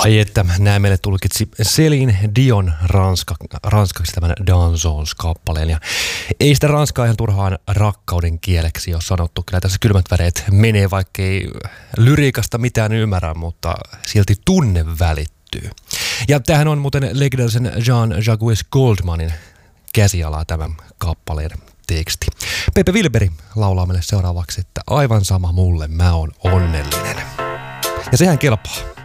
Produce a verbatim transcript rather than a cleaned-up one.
Ai että näin meille tulkitsi Céline Dion ranska, ranskaksi tämän Dansons-kappaleen. Ja ei sitä ranskaa ihan turhaan rakkauden kieleksi ole sanottu. Kyllä tässä kylmät väreet menee, vaikkei lyriikasta mitään ymmärrä, mutta silti tunne välittyy. Ja tämähän on muuten legendaarisen Jean-Jacques Goldmanin käsialaa tämän kappaleen teksti. Pepe Wilberi laulaa meille seuraavaksi, että aivan sama mulle, mä oon onnellinen. Ja sehän kelpaa.